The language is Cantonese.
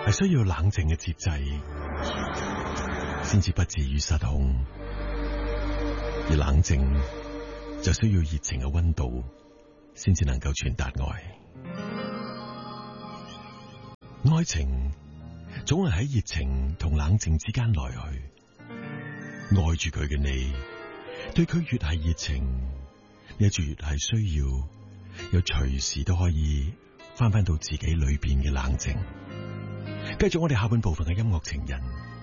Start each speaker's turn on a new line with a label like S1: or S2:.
S1: 係需要冷靜嘅節制，先至不至於失控。而冷靜就需要熱情嘅溫度，先至能夠傳達愛。愛情總係喺熱情同冷靜之間來去。愛住佢嘅你，對佢越係熱情，你就越係需要，又隨時都可以翻到自己裏邊嘅冷靜。繼續我哋下半部分嘅音樂情人。